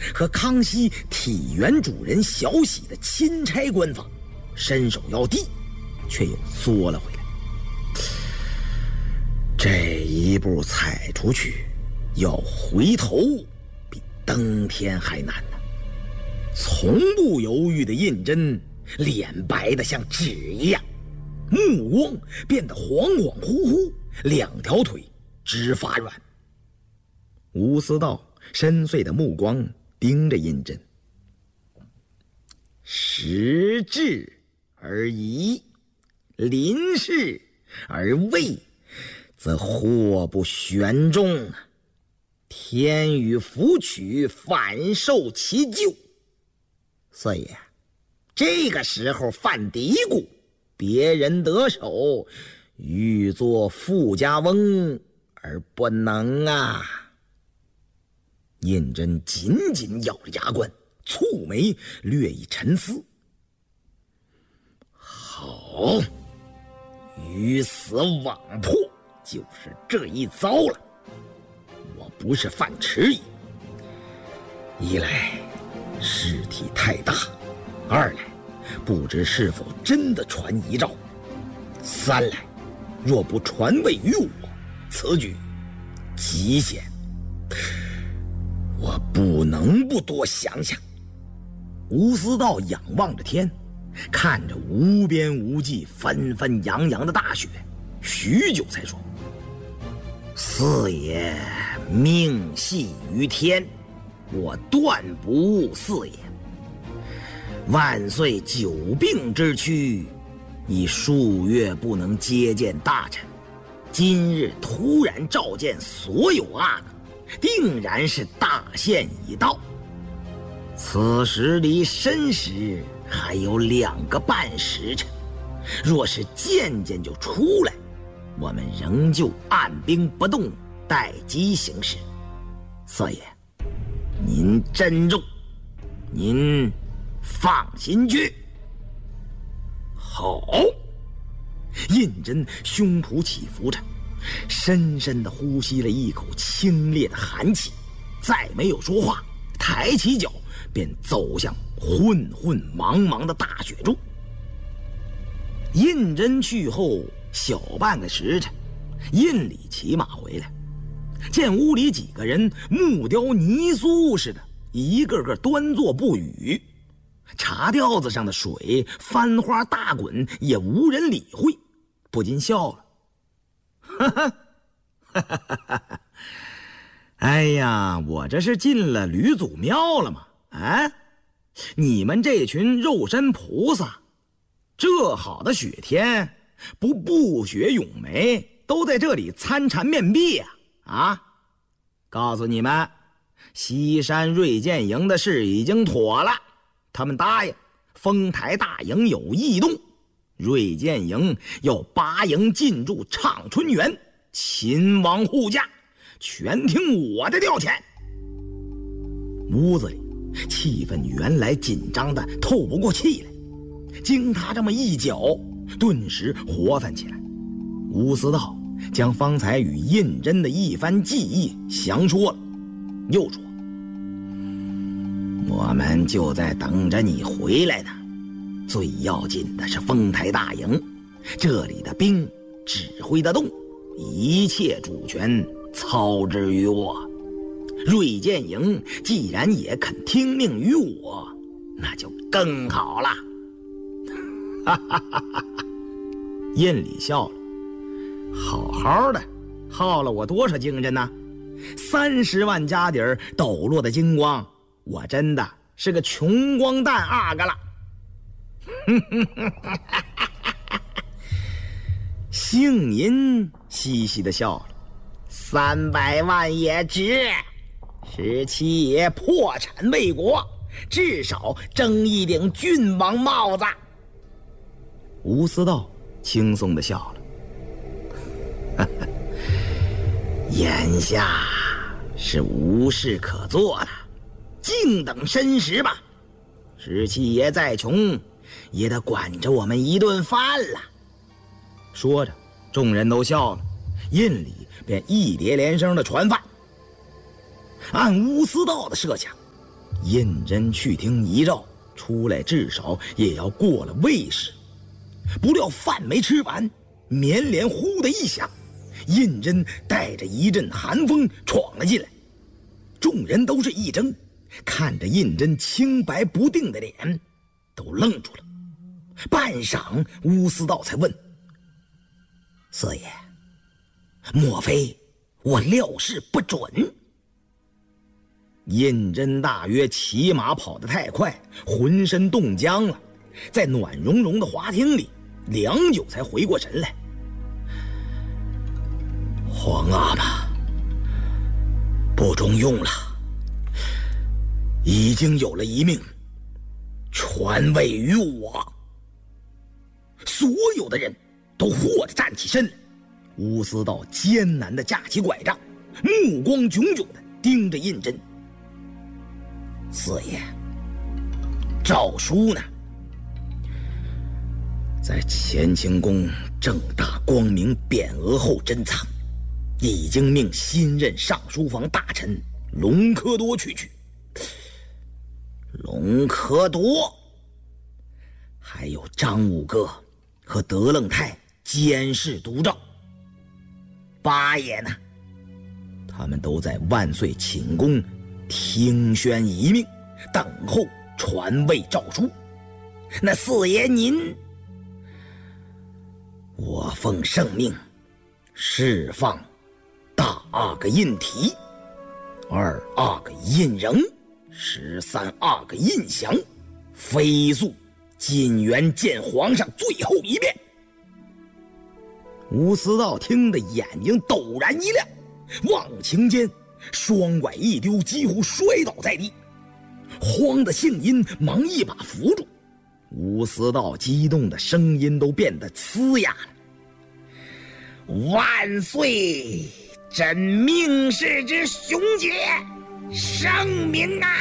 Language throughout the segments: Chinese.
和康熙体原主人小喜的钦差官方伸手要递，却又缩了回来。这一步踩出去，要回头比登天还难呢。从不犹豫的胤禛脸白得像纸一样，目光变得恍恍惚惚，两条腿直发软。吴思道深邃的目光盯着胤禛，时至而宜，临事而位，则祸不旋终啊！天与福取，反受其咎。四爷，这个时候犯嘀咕，别人得手，欲做富家翁而不能啊！胤禛紧紧咬着牙关，蹙眉略一沉思。好，鱼死网破，就是这一遭了。我不是犯迟疑，一来事体太大，二来不知是否真的传遗诏，三来若不传位于我，此举极险，我不能不多想想。吴思道仰望着天，看着无边无际纷纷扬扬的大雪，许久才说：四爷命系于天，我断不误四爷。万岁久病之躯，已数月不能接见大臣，今日突然召见所有阿哥，定然是大限已到。此时离申时还有2个半时辰，若是渐渐就出来，我们仍旧按兵不动，待机行事。四爷，您珍重，您放心去。好。胤禛胸脯起伏着，深深地呼吸了一口清冽的寒气，再没有说话，抬起脚便走向混混茫茫的大雪中。胤禛去后小半个时辰，胤礼骑马回来，见屋里几个人木雕泥塑似的，一个个端坐不语，茶吊子上的水翻花大滚，也无人理会，不禁笑了。哈哈哈哈哈哈！哎呀，我这是进了吕祖庙了吗？啊，你们这群肉身菩萨，这好的雪天，不雪咏梅，都在这里参禅面壁呀！啊，告诉你们，西山锐剑营的事已经妥了，他们答应丰台大营有异动，锐剑营要拔营进驻畅春园，秦王护驾，全听我的调遣。屋子里气氛原来紧张的透不过气来，经他这么一搅，顿时活泛起来。吴思道将方才与胤禛的一番记忆详说了，又说：我们就在等着你回来呢。最要紧的是丰台大营，这里的兵指挥得动，一切主权操之于我。锐剑营既然也肯听命于我，那就更好了。哈哈哈哈！胤礼笑了，好好的耗了我多少精神呢？30万家底儿抖落的精光，我真的是个穷光蛋阿哥了。姓银嘻嘻的笑了，300万也值。17爷破产为国，至少争一顶郡王帽子。吴思道轻松的笑了，眼下是无事可做了，静等申时吧。17爷再穷，也得管着我们一顿饭了。说着，众人都笑了，胤礼便一叠连声的传饭。按乌思道的设想， 胤禛去听遗诏，出来至少也要过了未时。不料饭没吃完，棉帘呼的一响，胤禛带着一阵寒风闯了进来。众人都是一怔，看着胤禛清白不定的脸，都愣住了。半晌，乌思道才问：“四爷，莫非我料事不准？”胤禛大约骑马跑得太快，浑身冻僵了，在暖融融的华厅里良久才回过神来。皇阿玛，不中用了，已经有了一命传位于我。所有的人都豁地站起身来。乌思道艰难地架起拐杖，目光炯炯地盯着胤禛。四爷，诏书呢？在乾清宫正大光明匾额后珍藏，已经命新任上书房大臣隆科多去取。隆科多，还有张五哥和德楞泰监视督诏。八爷呢？他们都在万岁寝宫听宣遗命，等候传位诏书。那四爷您，我奉圣命释放大阿哥胤禔、二阿哥胤禛、13阿哥胤祥，飞速进园见皇上最后一面。乌思道听得眼睛陡然一亮，忘情间双拐一丢，几乎摔倒在地。慌的姓殷忙一把扶住，乌思道激动的声音都变得呲哑了：“万岁，朕命世之雄杰，圣明啊！”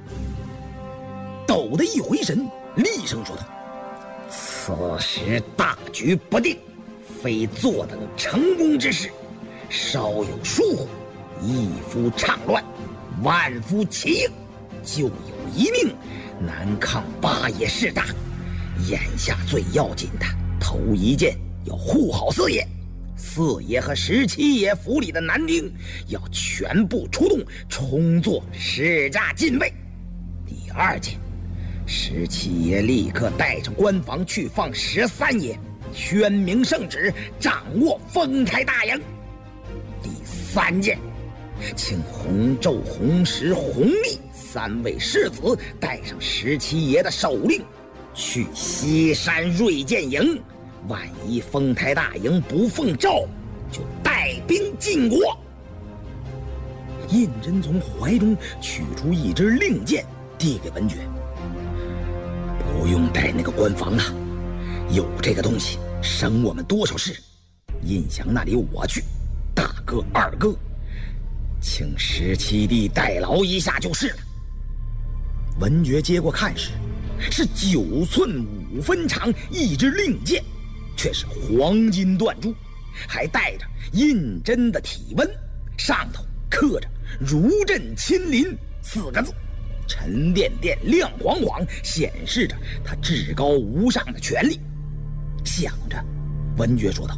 陡的一回神，厉声说道：“此时大局不定，非坐等成功之事，稍有疏忽，一夫倡乱，万夫齐应，就有一命难抗八爷势大。眼下最要紧的，头一件要护好四爷，四爷和17爷府里的男丁要全部出动，充作侍驾禁卫。第二件，17爷立刻带着官房去放13爷，宣明圣旨，掌握丰台大营。第三件，请洪昼、洪石、洪立3位世子带上17爷的手令，去西山锐剑营。万一丰台大营不奉诏，就带兵进国。胤禛从怀中取出一支令箭，递给文觉：“不用带那个官房了，有这个东西省我们多少事。胤祥那里我去，大哥二哥请17弟代劳一下就是了。”文觉接过看时，是9寸5分长一支令箭，却是黄金断珠，还带着胤禛的体温，上头刻着“如朕亲临”4个字，沉甸甸亮晃晃，显示着他至高无上的权力。想着，文觉说道：“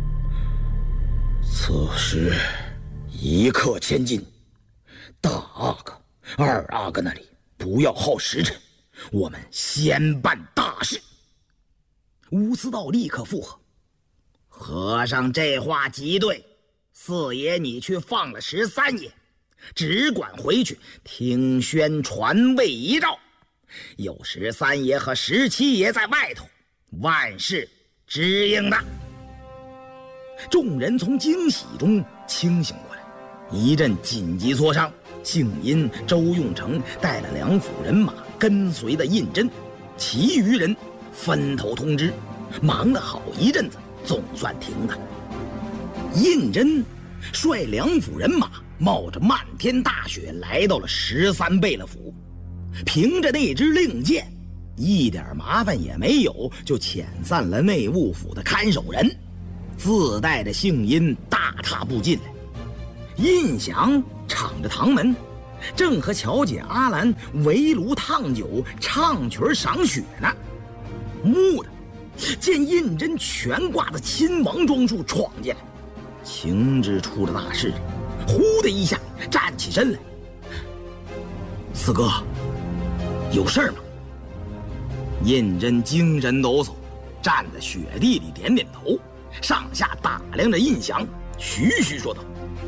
此时一刻千金，大阿哥、二阿哥那里不要耗时辰，我们先办大事。”乌思道立刻附和：“和尚这话极对，四爷你去放了13爷，只管回去听宣传位遗诏，有13爷和17爷在外头，万事知应的。”众人从惊喜中清醒过来，一阵紧急磋商。姓殷、周用成带了2府人马跟随的胤禛，其余人分头通知，忙了好一阵子，总算停了。胤禛率2府人马冒着漫天大雪来到了13贝勒府，凭着那支令箭，一点麻烦也没有，就遣散了内务府的看守人，自带着姓殷大踏步进来。胤祥敞着堂门， 正和乔姐阿兰围炉烫酒、唱曲赏雪呢。蓦地见胤禛全挂着亲王装束闯进来，情知出了大事了，呼的一下站起身来：“四哥，有事儿吗？”胤禛精神抖擞，站在雪地里点点头，上下打量着胤祥，徐徐说道：“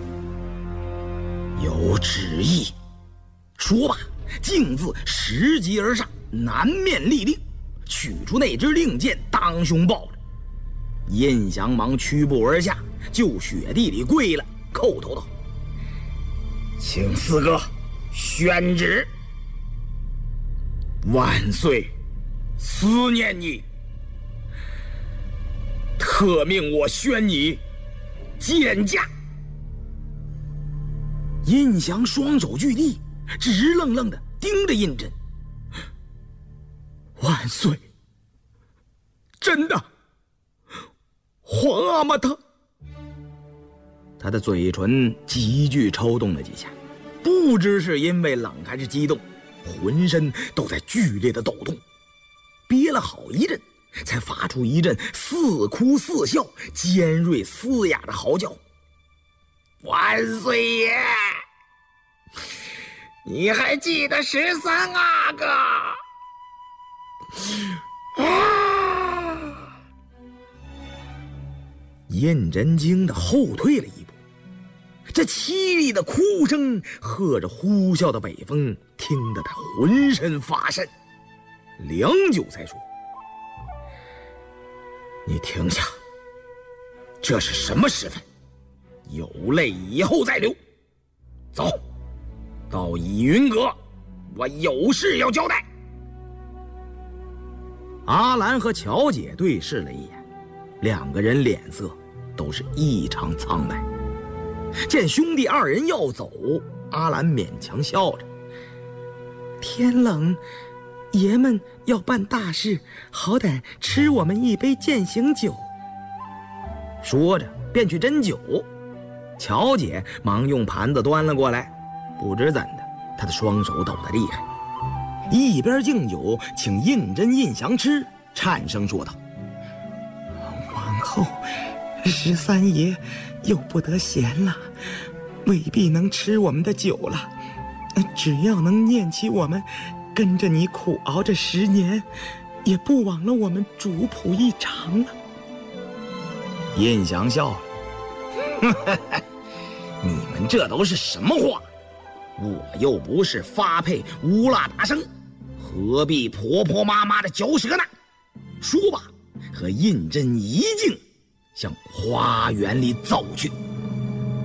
有旨意。”说罢，径自拾级而上，南面立令，取出那支令箭，当胸抱着。胤祥忙屈步而下，就雪地里跪了，叩头道：“请四哥宣旨。”“万岁，思念你，特命我宣你见驾。”胤祥双手据地，直愣愣地盯着胤禛。“万岁，真的，皇阿玛他的嘴唇急剧抽动了几下，不知是因为冷还是激动，浑身都在剧烈的抖动，憋了好一阵，才发出一阵似哭似笑、尖锐嘶哑的嚎叫。“万岁爷，你还记得13阿哥？”胤禛惊得后退了一步，这凄厉的哭声和着呼啸的北风，听得他浑身发瘆。良久才说：“你停下，这是什么时分？有泪以后再流。走，到倚云阁，我有事要交代。”阿兰和乔姐对视了一眼，两个人脸色都是异常苍白。见兄弟二人要走，阿兰勉强笑着：“天冷，爷们要办大事，好歹吃我们一杯践行酒。”说着便去斟酒。乔姐忙用盘子端了过来，不知怎的，她的双手抖得厉害，一边敬酒请胤禛、胤祥吃，颤声说道：“往后13爷又不得闲了，未必能吃我们的酒了。只要能念起我们跟着你苦熬这10年，也不枉了我们主仆一场了。”胤祥笑了：“你们这都是什么话？我又不是发配乌拉达生，何必婆婆妈妈的嚼舌呢？”说罢，和胤禛一敬，向花园里走去。